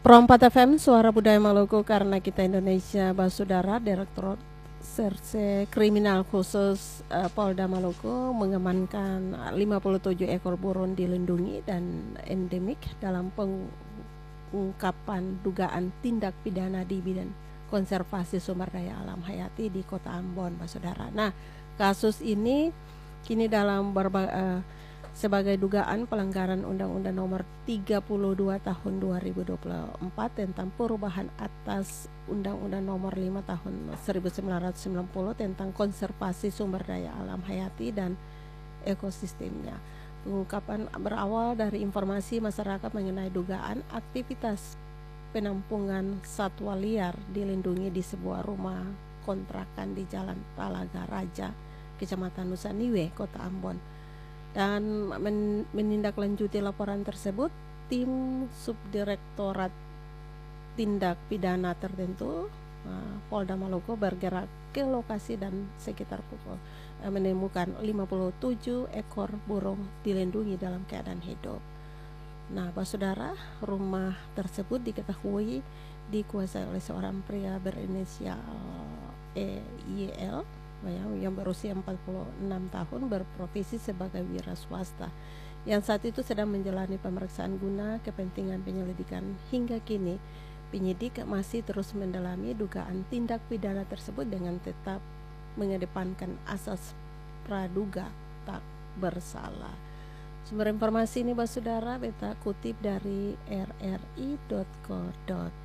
Pro 4 FM Suara Budaya Maluku karena kita Indonesia. Basudara, Direktorat Serse Kriminal Khusus Polda Maluku mengamankan 57 ekor burung dilindungi dan endemik dalam pengungkapan dugaan tindak pidana di bidang konservasi sumber daya alam hayati di Kota Ambon, Basudara. Nah, kasus ini kini dalam sebagai dugaan pelanggaran Undang-Undang Nomor 32 Tahun 2024 tentang perubahan atas Undang-Undang Nomor 5 Tahun 1990 tentang konservasi sumber daya alam hayati dan ekosistemnya. Pengungkapan berawal dari informasi masyarakat mengenai dugaan aktivitas penampungan satwa liar dilindungi di sebuah rumah kontrakan di Jalan Talaga Raja, Kecamatan Nusaniwe, Kota Ambon. Dan menindaklanjuti laporan tersebut, tim Subdirektorat Tindak Pidana Tertentu Polda Maluku bergerak ke lokasi dan sekitar pukul menemukan 57 ekor burung dilindungi dalam keadaan hidup. Nah, Basudara, rumah tersebut diketahui dikuasai oleh seorang pria berinisial EYL yang berusia 46 tahun, berprofesi sebagai wira swasta, yang saat itu sedang menjalani pemeriksaan guna kepentingan penyelidikan. Hingga kini penyidik masih terus mendalami dugaan tindak pidana tersebut dengan tetap mengedepankan asas praduga tak bersalah. Sumber informasi ini, Basudara, beta kutip dari rri.co.id.